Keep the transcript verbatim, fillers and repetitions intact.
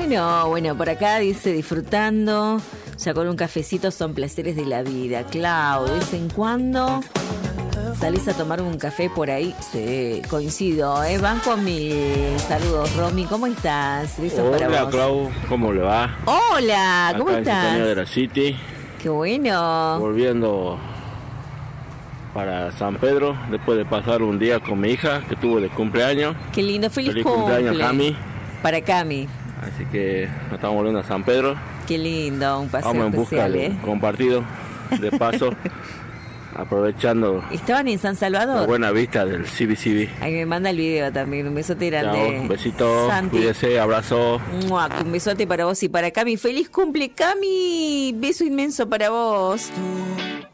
Bueno, bueno, por acá dice disfrutando, ya con un cafecito son placeres de la vida. Clau, de vez en cuando salís a tomar un café por ahí. Sí, coincido, ¿eh? Van con mil saludos, Romy, ¿cómo estás? Besos para Hola, vos. Clau, ¿cómo le va? Hola, ¿cómo Acá estás? en Sintonía de la City, Qué bueno. volviendo para San Pedro, después de pasar un día con mi hija, que tuvo de cumpleaños. Qué lindo, feliz, Feliz cumple. cumpleaños, Cami. Para Cami. Así que nos estamos volviendo a San Pedro. Qué lindo, un paseo Vamos en busca especial, de ¿eh? un compartido, de paso, aprovechando ¿Estaban en San la Salvador? buena vista del C B C B. Ahí me manda el video también, un besote grande. Chao, un besito, Santi. cuídese, abrazo. Mua, un besote para vos y para Cami. ¡Feliz cumple, Cami! Beso inmenso para vos.